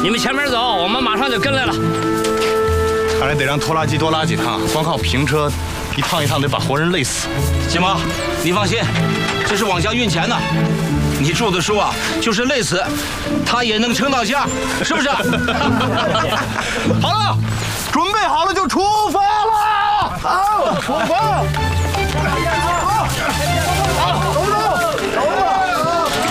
你们前面走，我们马上就跟来了。 看来得让拖拉机多拉几趟，光靠平车，一趟一趟得把活人累死。 金毛，你放心，这是往下运钱的。你住的书啊，就是累死，他也能撑到家，是不是？ 好了，准备好了就出发了。好，出发。